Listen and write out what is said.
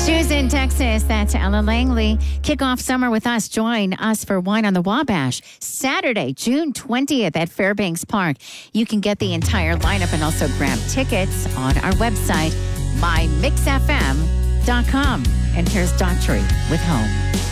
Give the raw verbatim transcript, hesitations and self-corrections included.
Shoes in Texas. That's Ella Langley. Kick off summer with us. Join us for Wine on the Wabash Saturday, June twentieth at Fairbanks Park. You can get the entire lineup and also grab tickets on our website, my mix f m dot com. And here's Daughtry with Home.